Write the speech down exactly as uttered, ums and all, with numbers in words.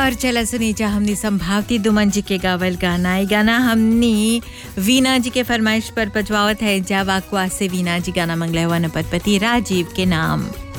और चला सुनीचा हमने संभावती दुमन जी के गावल गाना है गाना हमने वीना जी के फरमाइश पर पजवावत है जा वाकवा से वीना जी गाना मंगला हुआ न पति राजीव के नाम।